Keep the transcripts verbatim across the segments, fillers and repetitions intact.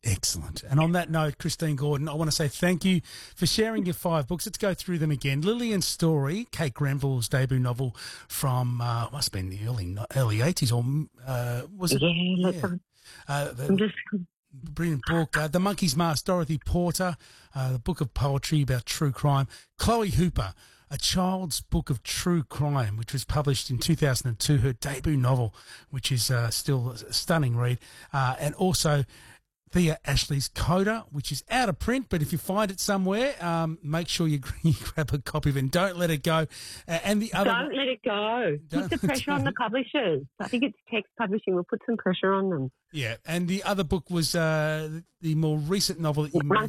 Excellent. And on that note, Christine Gordon, I want to say thank you for sharing your five books. Let's go through them again. Lillian's Story, Kate Grenville's debut novel from, uh, must have been the early early eighties, or uh, was it? Yeah, yeah. Uh, the, just... Brilliant book. Uh, the Monkey's Mask, Dorothy Porter, uh, the book of poetry about true crime. Chloe Hooper, A Child's Book of True Crime, which was published in two thousand two, her debut novel, which is uh, still a stunning read. Uh, and also Thea Ashley's Coda, which is out of print, but if you find it somewhere, um, make sure you, you grab a copy of it and don't let it go. Uh, and the other, don't let it go. Put the pressure on the publishers. I think it's Text Publishing. We'll put some pressure on them. Yeah, and the other book was uh, the more recent novel that you made.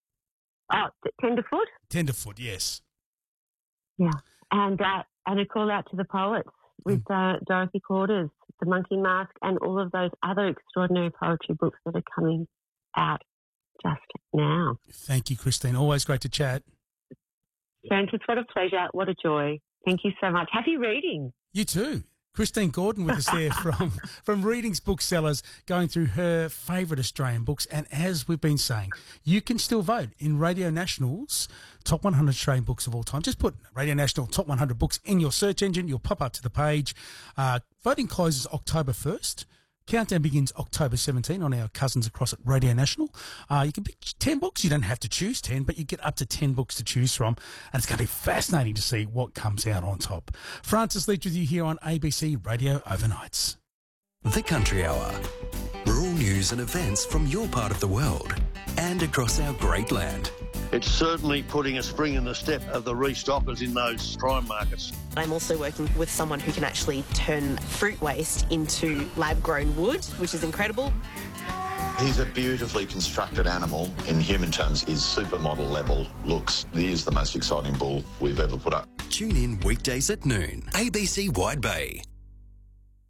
Oh, Tenderfoot? Tenderfoot, yes. Yeah, and uh, and a call out to the poets with uh, Dorothy Porter's The Monkey Mask and all of those other extraordinary poetry books that are coming out just now. Thank you, Christine. Always great to chat. Francis, what a pleasure. What a joy. Thank you so much. Happy reading. You too. Christine Gordon with us there from, from Readings Booksellers, going through her favourite Australian books. And as we've been saying, you can still vote in Radio National's Top one hundred Australian Books of All Time. Just put Radio National Top one hundred Books in your search engine. You'll pop up to the page. Uh, voting closes October first. Countdown begins October seventeenth on our cousins across at Radio National. Uh, you can pick ten books. You don't have to choose ten, but you get up to ten books to choose from. And it's going to be fascinating to see what comes out on top. Francis Leach with you here on A B C Radio Overnights. The Country Hour. Rural news and events from your part of the world and across our great land. It's certainly putting a spring in the step of the restockers in those prime markets. I'm also working with someone who can actually turn fruit waste into lab-grown wood, which is incredible. He's a beautifully constructed animal. In human terms, his supermodel level looks. He is the most exciting bull we've ever put up. Tune in weekdays at noon. A B C Wide Bay.